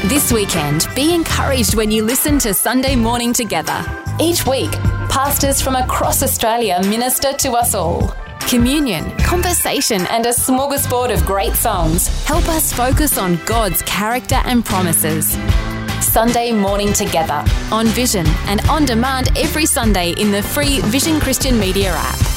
This weekend, be encouraged when you listen to Sunday Morning Together. Each week, pastors from across Australia minister to us all. Communion, conversation and a smorgasbord of great songs help us focus on God's character and promises. Sunday Morning Together on Vision and on demand every Sunday in the free Vision Christian Media app.